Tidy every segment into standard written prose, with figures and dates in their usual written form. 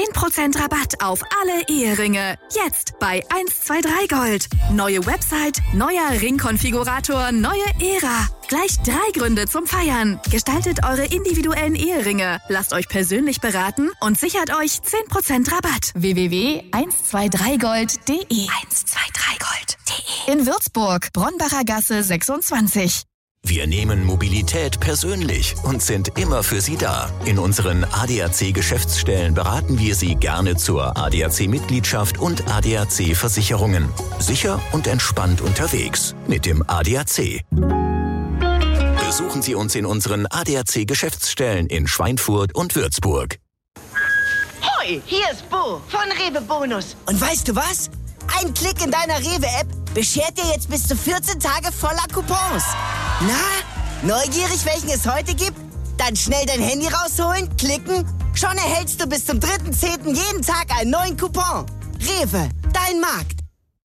10% Rabatt auf alle Eheringe. Jetzt bei 123 Gold. Neue Website, neuer Ringkonfigurator, neue Ära. Gleich 3 Gründe zum Feiern. Gestaltet eure individuellen Eheringe. Lasst euch persönlich beraten und sichert euch 10% Rabatt. www.123gold.de 123gold.de In Würzburg, Bronbacher Gasse 26. Wir nehmen Mobilität persönlich und sind immer für Sie da. In unseren ADAC-Geschäftsstellen beraten wir Sie gerne zur ADAC-Mitgliedschaft und ADAC-Versicherungen. Sicher und entspannt unterwegs mit dem ADAC. Besuchen Sie uns in unseren ADAC-Geschäftsstellen in Schweinfurt und Würzburg. Hoi, hier ist Bo von Rewe Bonus. Und weißt du was? Ein Klick in deiner Rewe-App beschert dir jetzt bis zu 14 Tage voller Coupons. Na, neugierig, welchen es heute gibt? Dann schnell dein Handy rausholen, klicken. Schon erhältst du bis zum 3.10. jeden Tag einen neuen Coupon. Rewe, dein Markt.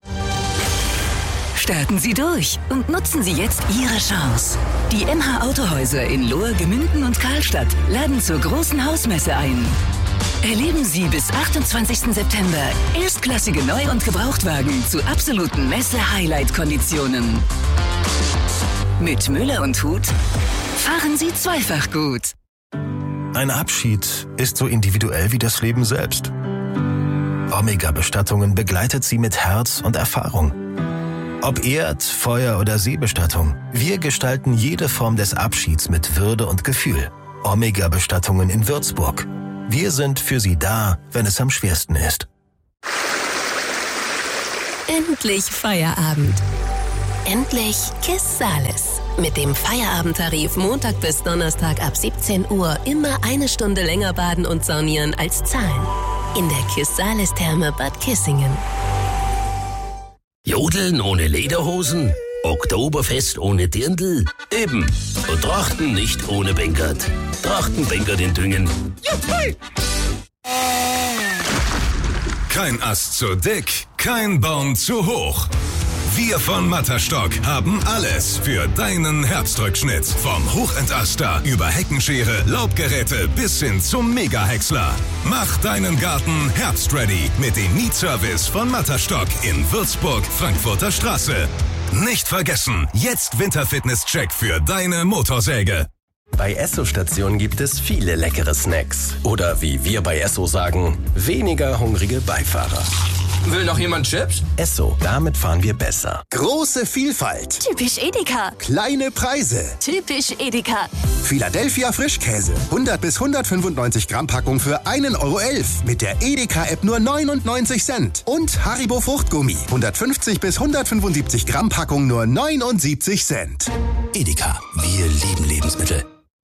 Starten Sie durch und nutzen Sie jetzt Ihre Chance. Die MH Autohäuser in Lohr, Gemünden und Karlstadt laden zur großen Hausmesse ein. Erleben Sie bis 28. September erstklassige Neu- und Gebrauchtwagen zu absoluten Messe-Highlight-Konditionen. Mit Müller und Huth fahren Sie zweifach gut. Ein Abschied ist so individuell wie das Leben selbst. Omega-Bestattungen begleitet Sie mit Herz und Erfahrung. Ob Erd-, Feuer- oder Seebestattung, wir gestalten jede Form des Abschieds mit Würde und Gefühl. Omega-Bestattungen in Würzburg. Wir sind für Sie da, wenn es am schwersten ist. Endlich Feierabend. Endlich KISS Sales. Mit dem Feierabendtarif Montag bis Donnerstag ab 17 Uhr immer eine Stunde länger baden und saunieren als zahlen. In der KISS Sales Therme Bad Kissingen. Jodeln ohne Lederhosen? Oktoberfest ohne Dirndl? Eben. Und Trachten nicht ohne Bänkert. Trachten Bänkert in Düngen. Juhu! Kein Ast zu dick, kein Baum zu hoch. Wir von Matterstock haben alles für deinen Herbstrückschnitt. Vom Hochentaster über Heckenschere, Laubgeräte bis hin zum Mega-Häcksler. Mach deinen Garten herbstready mit dem Mietservice von Matterstock in Würzburg, Frankfurter Straße. Nicht vergessen, jetzt Winterfitness-Check für deine Motorsäge. Bei Esso-Stationen gibt es viele leckere Snacks. Oder wie wir bei Esso sagen, weniger hungrige Beifahrer. Will noch jemand Chips? Esso, damit fahren wir besser. Große Vielfalt. Typisch Edeka. Kleine Preise. Typisch Edeka. Philadelphia Frischkäse. 100 bis 195 Gramm Packung für 1,11 € mit der Edeka-App nur 99 Cent. Und Haribo Fruchtgummi. 150 bis 175 Gramm Packung nur 79 Cent. Edeka, wir lieben Lebensmittel.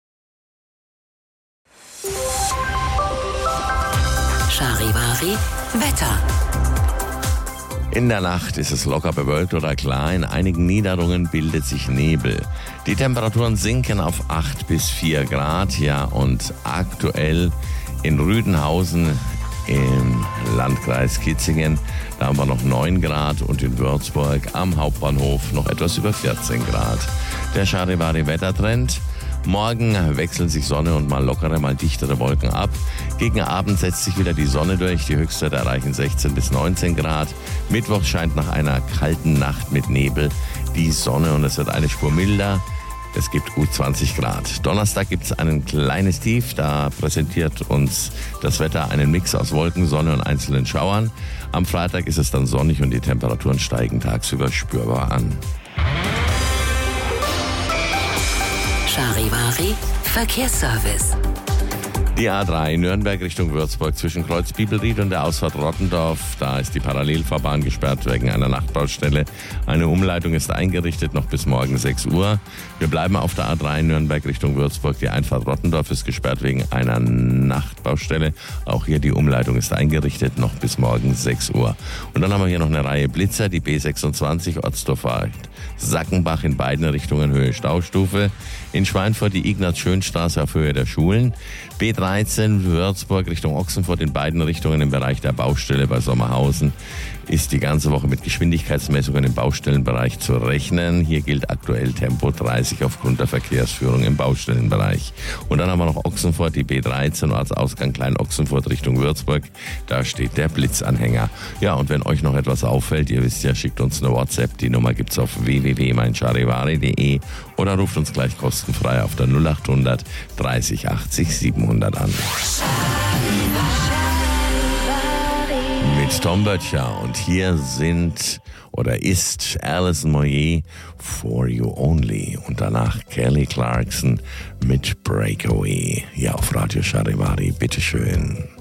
Charivari Wetter. In der Nacht ist es locker bewölkt oder klar. In einigen Niederungen bildet sich Nebel. Die Temperaturen sinken auf 8 bis 4 Grad. Ja, und aktuell in Rüdenhausen im Landkreis Kitzingen, da haben wir noch 9 Grad und in Würzburg am Hauptbahnhof noch etwas über 14 Grad. Der Charivari-Wettertrend. Morgen wechseln sich Sonne und mal lockere, mal dichtere Wolken ab. Gegen Abend setzt sich wieder die Sonne durch. Die Höchstwerte erreichen 16 bis 19 Grad. Mittwoch scheint nach einer kalten Nacht mit Nebel die Sonne und es wird eine Spur milder. Es gibt gut 20 Grad. Donnerstag gibt es ein kleines Tief. Da präsentiert uns das Wetter einen Mix aus Wolken, Sonne und einzelnen Schauern. Am Freitag ist es dann sonnig und die Temperaturen steigen tagsüber spürbar an. Charivari Verkehrsservice. Die A3 Nürnberg Richtung Würzburg zwischen Kreuz Bibelried und der Ausfahrt Rottendorf. Da ist die Parallelfahrbahn gesperrt wegen einer Nachtbaustelle. Eine Umleitung ist eingerichtet noch bis morgen 6 Uhr. Wir bleiben auf der A3 Nürnberg Richtung Würzburg. Die Einfahrt Rottendorf ist gesperrt wegen einer Nachtbaustelle. Auch hier die Umleitung ist eingerichtet noch bis morgen 6 Uhr. Und dann haben wir hier noch eine Reihe Blitzer. Die B26 Otzdorf Sackenbach in beiden Richtungen Höhe Staustufe. In Schweinfurt die Ignaz-Schön-Straße auf Höhe der Schulen. B3 B13 Würzburg Richtung Ochsenfurt in beiden Richtungen im Bereich der Baustelle bei Sommerhausen ist die ganze Woche mit Geschwindigkeitsmessungen im Baustellenbereich zu rechnen. Hier gilt aktuell Tempo 30 aufgrund der Verkehrsführung im Baustellenbereich. Und dann haben wir noch Ochsenfurt, die B13, Ortsausgang Klein-Ochsenfurt Richtung Würzburg. Da steht der Blitzanhänger. Ja, und wenn euch noch etwas auffällt, ihr wisst ja, schickt uns eine WhatsApp. Die Nummer gibt's auf www.meincharivari.de oder ruft uns gleich kostenfrei auf der 0800 30 80 700 an. Mit Tom Böttcher und hier ist Alison Moyet For You Only und danach Kelly Clarkson mit Breakaway. Ja, auf Radio Charivari, bitteschön.